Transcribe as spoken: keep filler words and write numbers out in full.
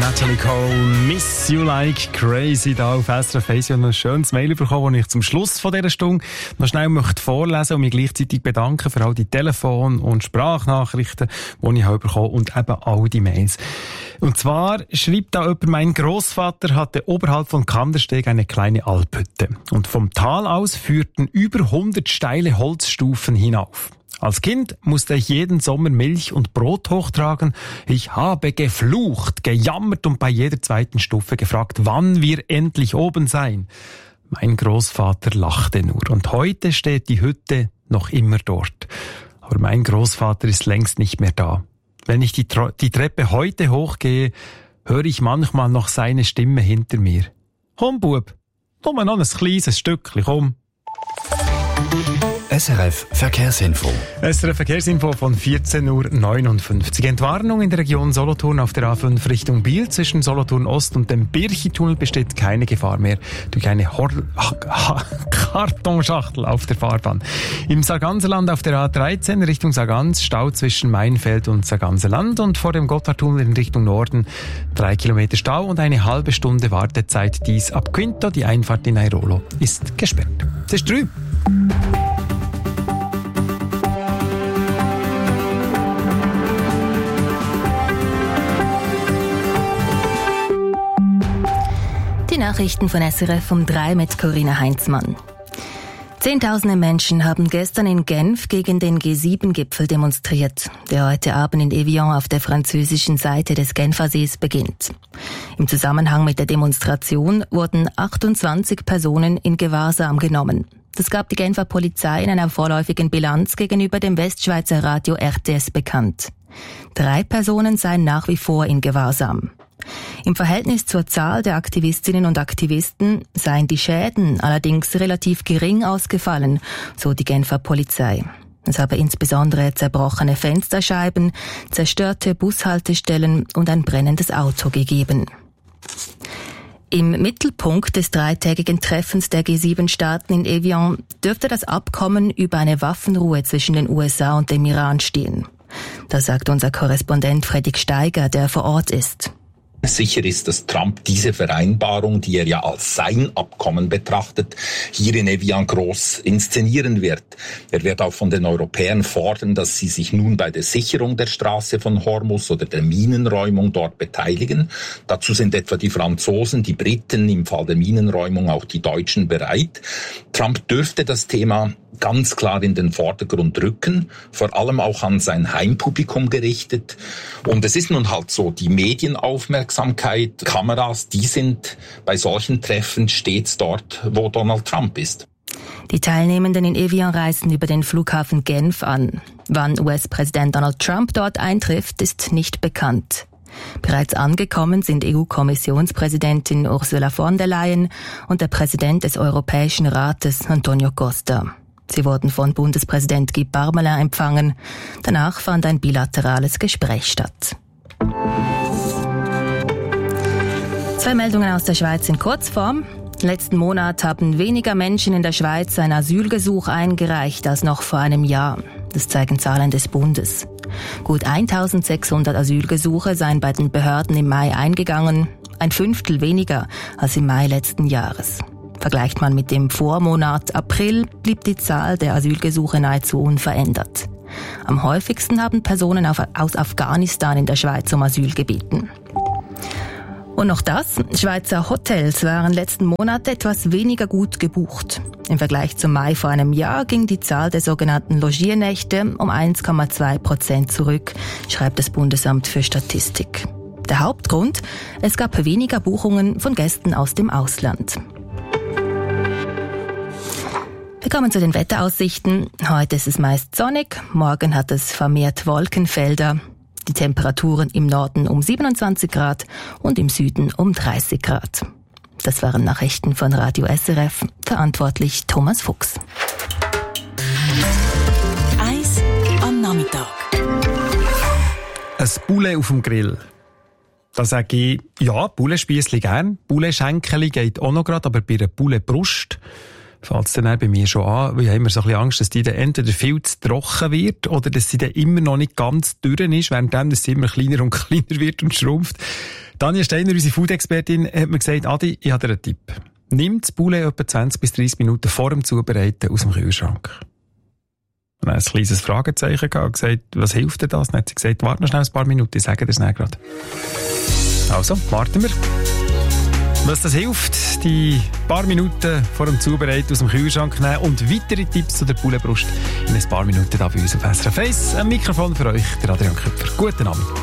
Natalie Cole, Miss You Like Crazy, da auf S R F eins. Ich habe noch ein schönes Mail bekommen, das ich zum Schluss von dieser Stunde noch schnell möchte vorlesen und mich gleichzeitig bedanken für all die Telefon- und Sprachnachrichten, die ich habe bekommen und eben all die Mails. Und zwar schreibt da jemand, mein Großvater hatte oberhalb von Kandersteg eine kleine Alphütte und vom Tal aus führten über hundert steile Holzstufen hinauf. Als Kind musste ich jeden Sommer Milch und Brot hochtragen. Ich habe geflucht, gejammert und bei jeder zweiten Stufe gefragt, wann wir endlich oben seien. Mein Großvater lachte nur und heute steht die Hütte noch immer dort. Aber mein Großvater ist längst nicht mehr da. Wenn ich die, Tro- die Treppe heute hochgehe, höre ich manchmal noch seine Stimme hinter mir. Komm, Bub, komm noch ein kleines Stückchen, komm. S R F Verkehrsinfo. S R F Verkehrsinfo von vierzehn Uhr neunundfünfzig. Entwarnung in der Region Solothurn auf der A fünf Richtung Biel. Zwischen Solothurn Ost und dem Birchi-Tunnel besteht keine Gefahr mehr durch eine Hor- Kartonschachtel auf der Fahrbahn. Im Sarganserland auf der A dreizehn Richtung Sargans Stau zwischen Mainfeld und Sarganserland und vor dem Gotthardtunnel in Richtung Norden drei Kilometer Stau und eine halbe Stunde Wartezeit. Dies ab Quinto. Die Einfahrt in Airolo ist gesperrt. Es ist drei. Die Nachrichten von S R F um drei mit Corinna Heinzmann. Zehntausende Menschen haben gestern in Genf gegen den G sieben Gipfel demonstriert, der heute Abend in Evian auf der französischen Seite des Genfersees beginnt. Im Zusammenhang mit der Demonstration wurden achtundzwanzig Personen in Gewahrsam genommen. Das gab die Genfer Polizei in einer vorläufigen Bilanz gegenüber dem Westschweizer Radio R T S bekannt. Drei Personen seien nach wie vor in Gewahrsam. Im Verhältnis zur Zahl der Aktivistinnen und Aktivisten seien die Schäden allerdings relativ gering ausgefallen, so die Genfer Polizei. Es habe insbesondere zerbrochene Fensterscheiben, zerstörte Bushaltestellen und ein brennendes Auto gegeben. Im Mittelpunkt des dreitägigen Treffens der G sieben Staaten in Evian dürfte das Abkommen über eine Waffenruhe zwischen den U S A und dem Iran stehen. Das sagt unser Korrespondent Fredrik Steiger, der vor Ort ist. Sicher ist, dass Trump diese Vereinbarung, die er ja als sein Abkommen betrachtet, hier in Evian groß inszenieren wird. Er wird auch von den Europäern fordern, dass sie sich nun bei der Sicherung der Straße von Hormuz oder der Minenräumung dort beteiligen. Dazu sind etwa die Franzosen, die Briten, im Fall der Minenräumung auch die Deutschen bereit. Trump dürfte das Thema ganz klar in den Vordergrund rücken, vor allem auch an sein Heimpublikum gerichtet. Und es ist nun halt so, die Medienaufmerksamkeit, Kameras, die sind bei solchen Treffen stets dort, wo Donald Trump ist. Die Teilnehmenden in Evian reisen über den Flughafen Genf an. Wann U S-Präsident Donald Trump dort eintrifft, ist nicht bekannt. Bereits angekommen sind E U-Kommissionspräsidentin Ursula von der Leyen und der Präsident des Europäischen Rates, Antonio Costa. Sie wurden von Bundespräsident Guy Parmelin empfangen. Danach fand ein bilaterales Gespräch statt. Zwei Meldungen aus der Schweiz in Kurzform. Letzten Monat haben weniger Menschen in der Schweiz ein Asylgesuch eingereicht als noch vor einem Jahr. Das zeigen Zahlen des Bundes. Gut eintausendsechshundert Asylgesuche seien bei den Behörden im Mai eingegangen, ein Fünftel weniger als im Mai letzten Jahres. Vergleicht man mit dem Vormonat April, blieb die Zahl der Asylgesuche nahezu unverändert. Am häufigsten haben Personen aus Afghanistan in der Schweiz um Asyl gebeten. Und noch das, Schweizer Hotels waren letzten Monat etwas weniger gut gebucht. Im Vergleich zum Mai vor einem Jahr ging die Zahl der sogenannten Logiernächte um eins Komma zwei Prozent zurück, schreibt das Bundesamt für Statistik. Der Hauptgrund, es gab weniger Buchungen von Gästen aus dem Ausland. Wir kommen zu den Wetteraussichten. Heute ist es meist sonnig, morgen hat es vermehrt Wolkenfelder. Die Temperaturen im Norden um siebenundzwanzig Grad und im Süden um dreißig Grad. Das waren Nachrichten von Radio S R F, verantwortlich Thomas Fuchs. Eis am Nachmittag. Ein Poulet auf dem Grill. Da sage ich, ja, Poulet-Spiessli gern. Poulet-Schenkeli geht auch noch gerade, aber bei einer Poulet-Brust fällt es dann auch bei mir schon an, weil ich habe immer so ein bisschen Angst, dass die dann entweder viel zu trocken wird oder dass sie dann immer noch nicht ganz dürren ist, währenddem dass sie immer kleiner und kleiner wird und schrumpft. Daniel Steiner, unsere Food-Expertin, hat mir gesagt, Adi, ich habe dir einen Tipp. Nimm das Poulet etwa zwanzig bis dreissig Minuten vor dem Zubereiten aus dem Kühlschrank. Und dann ein kleines Fragezeichen gehabt und gesagt, was hilft dir das? Dann hat sie gesagt, warte noch schnell ein paar Minuten, ich sage dir das nicht gerade. Also, warten wir. Was das hilft, die paar Minuten vor dem Zubereiten aus dem Kühlschrank nehmen und weitere Tipps zu der Pouletbrust in ein paar Minuten da bei uns auf S R F eins. Ein Mikrofon für euch, der Adrian Köpfer. Guten Abend.